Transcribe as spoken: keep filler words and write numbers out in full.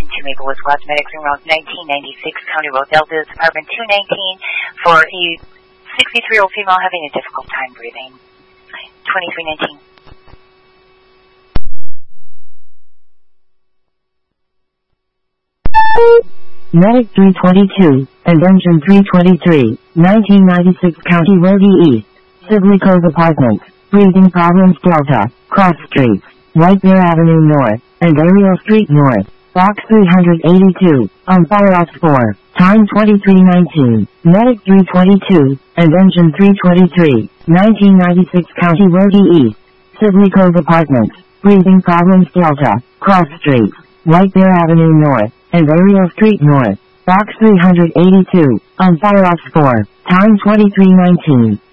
two Maplewood Cosmetics, Ring Road nineteen ninety-six, County Road Delta, apartment two nineteen, for a sixty-three-year-old female having a difficult time breathing. twenty-three nineteen. Medic three twenty-two, and Engine three twenty-three, nineteen ninety-six County Road E East, Sibley Cove Apartments, Breathing Problems Delta, Cross Streets, White Bear Avenue North, and Ariel Street North, Box three eighty-two, on Fire Ops four, time twenty-three nineteen, Medic three twenty-two, and Engine three twenty-three, nineteen ninety-six County Road E East, Sibley Cove Apartments, Breathing Problems Delta, Cross Streets, White Bear Avenue North, and Ariel Street North, Box three eighty-two, on Fire Ops four, time twenty-three nineteen.